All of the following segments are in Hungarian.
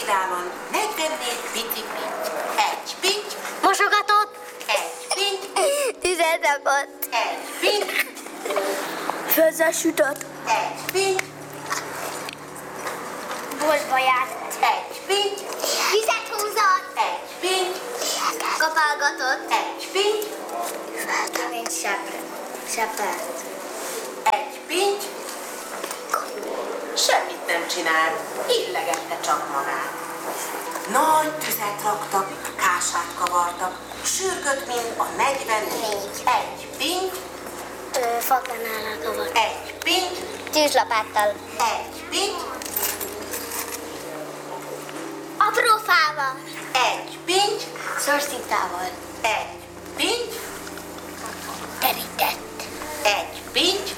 vidálon 44 pici pinty. Egy pinty. Mosogatott. Egy pinty. Tüzet rakott. Egy pinty. Főzzel sütött. Egy pinty. Boltba járt. Egy pinty. Vizet húzott. Egy pinty. Kapálgatott. Egy pinty. Mint sepelt. Egy pinty. Semmit nem csinál, illegette csak magát. Nagy tüzet raktak, kását kavartak, sürgött, mint a 44. Egy pinty. Fakánállal kavart. Egy pinty. Tűzlapáttal. Egy pinty. Apró fával. Egy pinty. Szorszintával. Egy pinty. Terített. Egy pinty.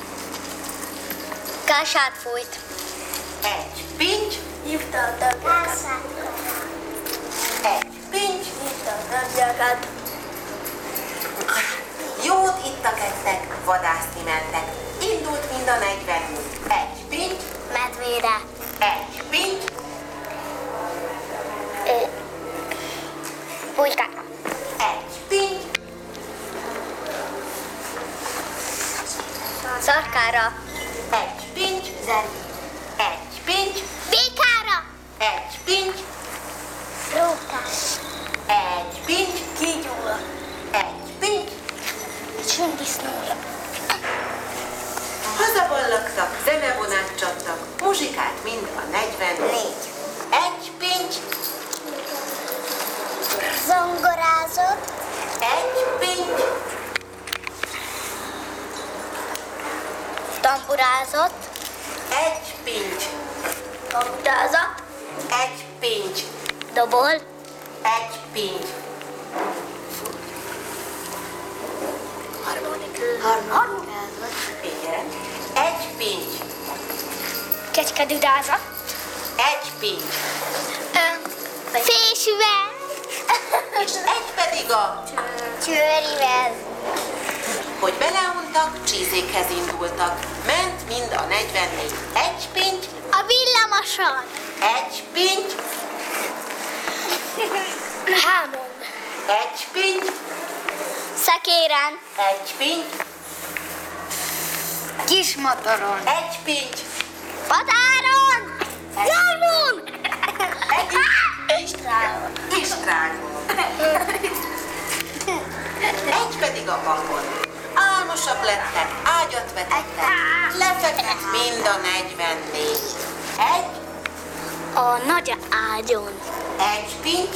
Kását fújt. Egy pinty. Hívta a tagjakat. Egy pinty. Hívta a tagjakat. Jót ittak, ettek, vadászni mentek. Indult mind a 40. Egy pinty. Medvére. Egy pinty. Pulykára. Egy pinty. Szarkára. Egy pinty. Zerbi. Egy pinty. Békára. Egy pinty. Rókás. Egy pinty. Kígyóra. Egy pinty. Sündisznóra. Hazaballagtak, zenevonát csaptak, muzsikált mind a 44. Egy pinty. Zongorázott. Egy pinty. Tamburázott. Egy pinty. Kamutázott. Egy pinty. Dobol. Egy pinty. Harmonikázott. Igen. Egy pinty. Kecskedudázott. Egy pinty. Fésűvel. És egy pedig a, Csőrivel. hogy beleuntak, csízékhez indultak. Ment mind a 44. Egy pinty. A villamoson. Egy pinty. Hámon. Egy pinty. Szekéren. Egy pinty. Kismotoron. Egy pinty. Határon. Jármon. Egy Istrálon. Istrágon. Egy pedig a bakon. Álmosak lettek, ágyat vetettek, lefeküdt mind a 44. Egy, A nagy ágyon. egy pinty,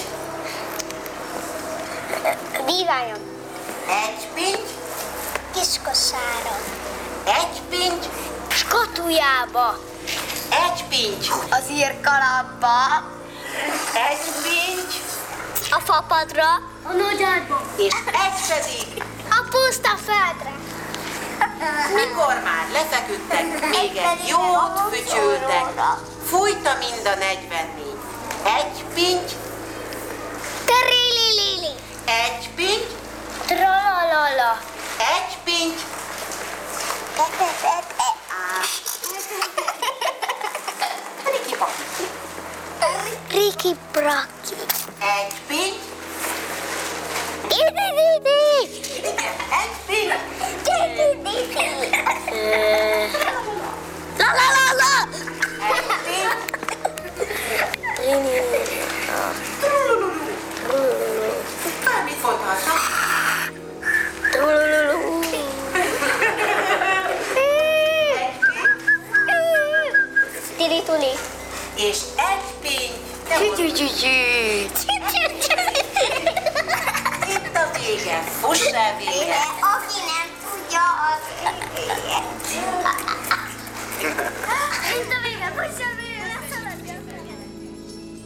Díványon. egy pinty, Kiskosáron. egy pinty, Skatujába. egy pinty, Az írkalapba. egy pinty, A fapadra. A nagy ágyban. és egy pedig, A puszta földre. mikor már lefeküdtek, még egy jót fütyültek, fújta mind a 44. Egy pinty, Terililili. egy pinty, Tralalala. egy pinty, Riki Paki. Riki Braki. Egy pinty, Didi. igen, egy pinty, La la la la. egy pinty, bármit mondhatnak. Tili-tuli. És egy pinty, te most itt a vége, fuss el vége.